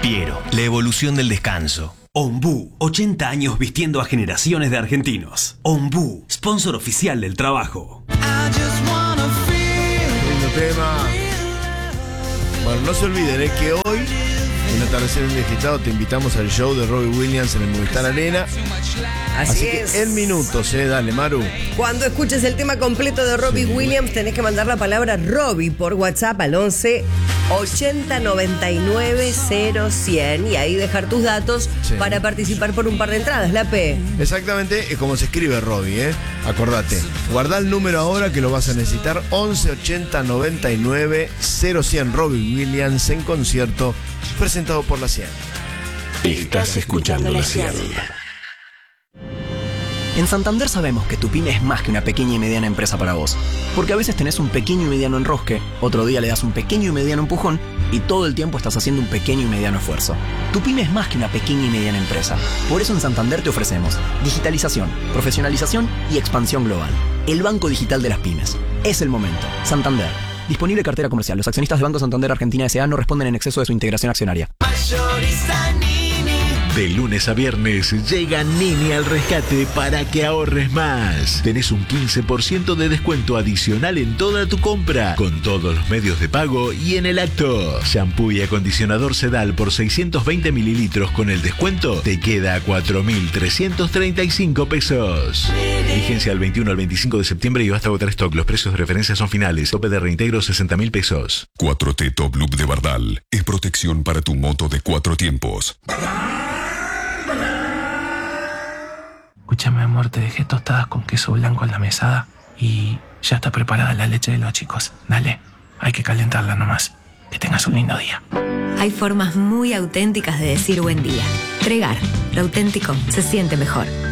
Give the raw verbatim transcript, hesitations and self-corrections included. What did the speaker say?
Piero, la evolución del descanso. Ombú, ochenta años vistiendo a generaciones de argentinos. Ombú, sponsor oficial del trabajo. Lindo tema. Bueno, no se olviden, es que hoy, en Atardecer Indesquitado, te invitamos al show de Robbie Williams en el Movistar Arena. Así, Así es. que en minutos, eh, dale, Maru. Cuando escuches el tema completo de Robbie sí. Williams, tenés que mandar la palabra Robbie por WhatsApp al once ochenta noventa y nueve cero cien y ahí dejar tus datos sí. para participar por un par de entradas, la P. Exactamente, es como se escribe Robbie, ¿eh? Acordate. Guardá el número ahora que lo vas a necesitar. once ochenta noventa y nueve cero cien. Robbie Williams en concierto, presentado por La Cien. Estás escuchando La Cien. En Santander sabemos que tu pyme es más que una pequeña y mediana empresa para vos. Porque a veces tenés un pequeño y mediano enrosque, otro día le das un pequeño y mediano empujón y todo el tiempo estás haciendo un pequeño y mediano esfuerzo. Tu pyme es más que una pequeña y mediana empresa. Por eso en Santander te ofrecemos digitalización, profesionalización y expansión global. El banco digital de las pymes. Es el momento. Santander. Disponible cartera comercial. Los accionistas de Banco Santander Argentina S A no responden en exceso de su integración accionaria. De lunes a viernes llega Nini al rescate para que ahorres más. Tenés un quince por ciento de descuento adicional en toda tu compra, con todos los medios de pago y en el acto. Shampoo y acondicionador Sedal por seiscientos veinte mililitros con el descuento te queda a cuatro mil trescientos treinta y cinco pesos. Vigencia del veintiuno al veinticinco de septiembre y basta agotar stock. Los precios de referencia son finales. Tope de reintegro sesenta mil pesos. cuatro T Top Loop de Bardal es protección para tu moto de cuatro tiempos. Escúchame, amor, te dejé tostadas con queso blanco en la mesada y ya está preparada la leche de los chicos. Dale, hay que calentarla nomás. Que tengas un lindo día. Hay formas muy auténticas de decir buen día. Tregar, lo auténtico se siente mejor.